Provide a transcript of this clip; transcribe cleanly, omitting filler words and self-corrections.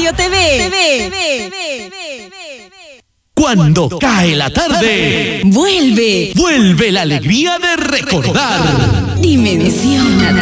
Radio TV. Cuando cae la tarde, Vuelve vuelve la alegría de recordar. Dimensión.